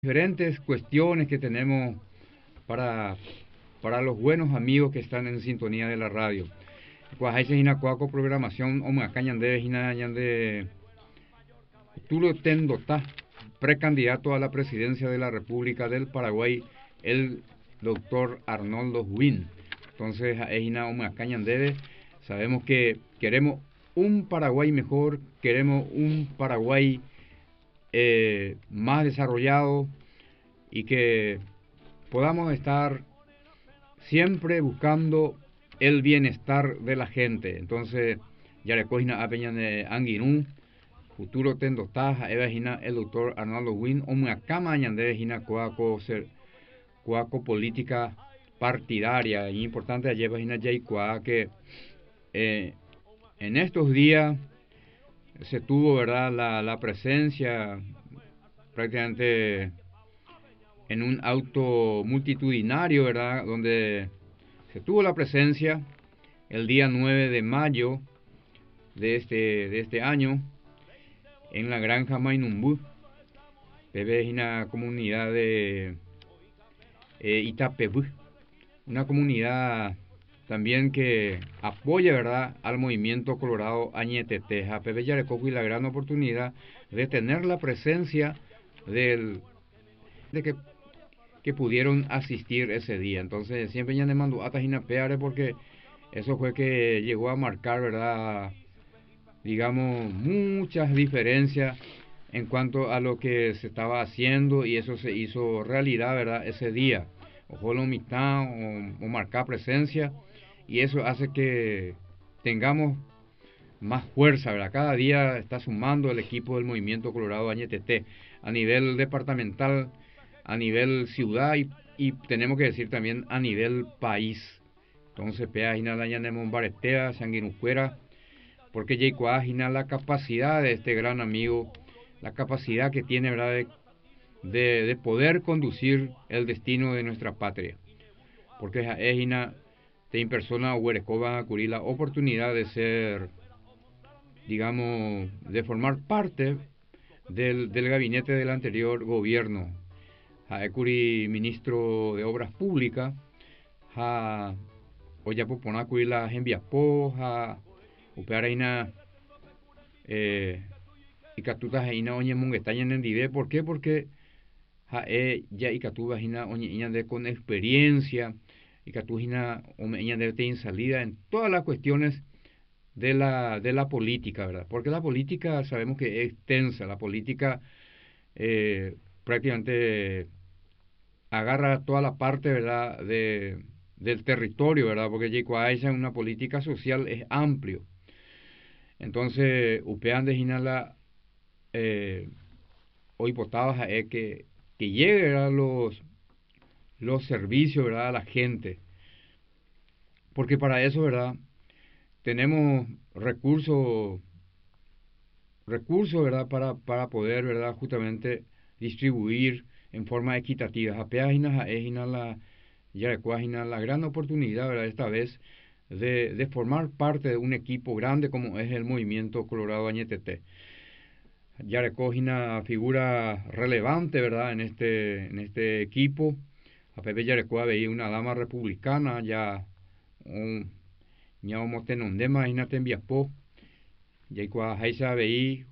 diferentes cuestiones que tenemos para, para los buenos amigos que están en sintonía de la radio. Cuajaise hina cuaco programación o macañande hina ñande Turo Tendotá, precandidato a la presidencia de la República del Paraguay, el doctor Arnoldo Win. Entonces, hina o macañande, sabemos que queremos un Paraguay mejor, queremos un Paraguay más desarrollado y que podamos estar siempre buscando el bienestar de la gente. Entonces, ya recogina a Peña de Anguinú, futuro tendo taja, evagina el doctor Arnaldo Win, o una cama añande gina coaco política partidaria, y importante allí vagina ya que eh, en estos días se tuvo, ¿verdad?, la presencia prácticamente en un auto multitudinario, ¿verdad?, donde se tuvo la presencia el día 9 de mayo de este año en la granja Mainumbú, es una comunidad de Itapebú, una comunidad también que apoya, ¿verdad?, al movimiento Colorado Añeteteja. Pepe Yarecoco y la gran oportunidad de tener la presencia de que pudieron asistir ese día. Entonces siempre ya le mandó a Tajina Peare porque eso fue que llegó a marcar, ¿verdad?, digamos, muchas diferencias en cuanto a lo que se estaba haciendo, y eso se hizo realidad, ¿verdad?, ese día. Ojo la mitad o marcar presencia, y eso hace que tengamos más fuerza, ¿verdad? Cada día está sumando el equipo del Movimiento Colorado Añetete a nivel departamental, a nivel ciudad y tenemos que decir también a nivel país. Entonces, pea Jinalaña Nemombaretea, Sanguinucuera, porque Jaycoa la capacidad de este gran amigo, la capacidad que tiene, ¿verdad?, de poder conducir el destino de nuestra patria. Porque es Gina de persona Huerecoba curí la oportunidad de ser, digamos, de formar parte del gabinete del anterior gobierno. Haekuri ministro de Obras Públicas, ha Oyapoponá curí la Gembiapó, ha Upearaina Icatuta Jaina Oñe Mungetaña en Dive. ¿Por qué? Porque ya Icatuba Jaina Oñe de con experiencia, Icatujina Omeña de tener salida en todas las cuestiones de la política, ¿verdad? Porque la política sabemos que es extensa, la política prácticamente agarra toda la parte, ¿verdad?, del territorio, ¿verdad? Porque Yicuaiza en una política social es amplio. Entonces, upean de Jinala hoy potabas que llegue a los servicios, ¿verdad?, a la gente. Porque para eso, ¿verdad?, tenemos recursos, ¿verdad?, para poder, ¿verdad?, justamente distribuir en forma equitativa. Apeas es la gran oportunidad, ¿verdad?, esta vez de formar parte de un equipo grande como es el Movimiento Colorado Añetete. Ya recoge una figura relevante, ¿verdad?, en este equipo. A Pepe Yarecoa veía una dama republicana, ya un ñao tenondema y naten viapo. Yaikua Haisa veí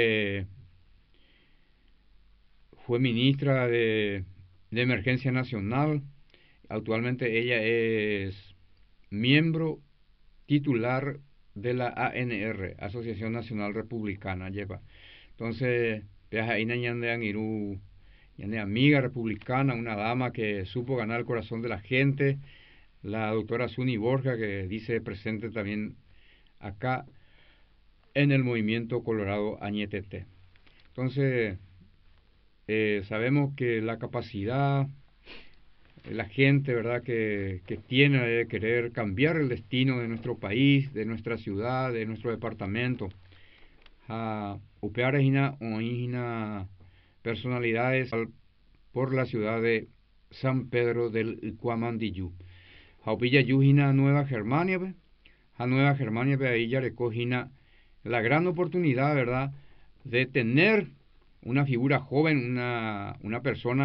fue ministra de Emergencia Nacional. Actualmente ella es miembro titular de la ANR, Asociación Nacional Republicana, lleva. Entonces, Peajaina Ñande Angiru, Ñande amiga republicana, una dama que supo ganar el corazón de la gente, la doctora Suni Borja, que dice presente también acá en el Movimiento Colorado Añetete. Entonces, sabemos que la capacidad, la gente, ¿verdad?, que tiene de querer cambiar el destino de nuestro país, de nuestra ciudad, de nuestro departamento. Upearejina o personalidades por la ciudad de San Pedro del Cuamandiyú. Jaupilla Yujina Nueva Germania, a Nueva Germania, ahí ya recogina la gran oportunidad, ¿verdad?, de tener una figura joven, una persona